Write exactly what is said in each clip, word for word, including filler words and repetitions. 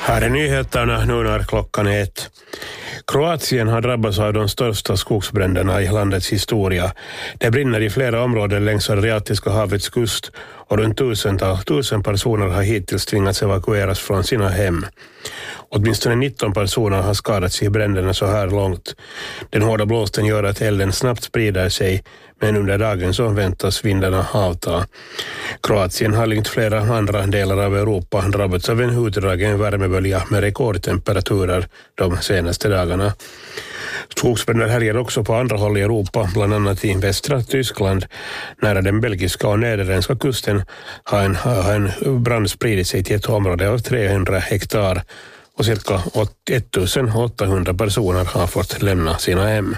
Här är nyheterna nu när klockan är ett. Kroatien har drabbats av de största skogsbränderna i landets historia. Det brinner i flera områden längs Adriatiska havets kust och runt tusentals tusen personer har hittills tvingats evakueras från sina hem. Åtminstone nitton personer har skadats i bränderna så här långt. Den hårda blåsten gör att elden snabbt sprider sig, men under dagen så väntas vindarna avta. Kroatien har likt flera andra delar av Europa drabbats av en utdragen värmebölja med rekordtemperaturer de senaste dagarna. Skogsbränder härjar också på andra håll i Europa, bland annat i västra Tyskland. Nära den belgiska och nederländska kusten har en, har en brand spridit sig till ett område av trehundra hektar och cirka ettusen åttahundra personer har fått lämna sina hem.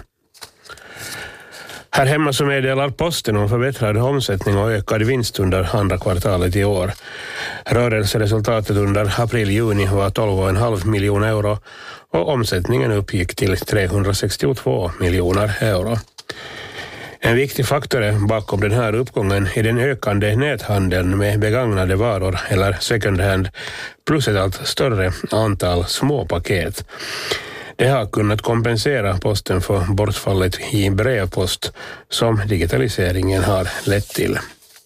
Här hemma så meddelar Posten om förbättrad omsättning och ökad vinst under andra kvartalet i år. Rörelseresultatet under april-juni var tolv komma fem miljoner euro och omsättningen uppgick till trehundrasextiotvå miljoner euro. En viktig faktor bakom den här uppgången är den ökande näthandeln med begagnade varor eller second hand plus ett allt större antal små paket. Det har kunnat kompensera Posten för bortfallet i brevpost som digitaliseringen har lett till.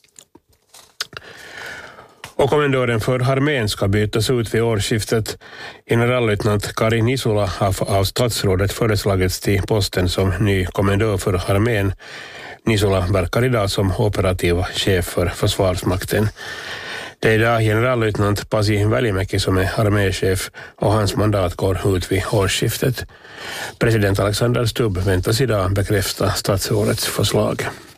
Och kommendören för armén ska bytas ut vid årsskiftet. Generallöjtnant Kari Nisula har av statsrådet föreslagits till posten som ny kommendör för armén. Nisula verkar idag som operativ chef för försvarsmakten. Det är idag generallöjtnant Pasi Välimäki som är arméchef och hans mandat går ut vid årsskiftet. President Alexander Stubb väntas idag bekräfta statsrådets förslag.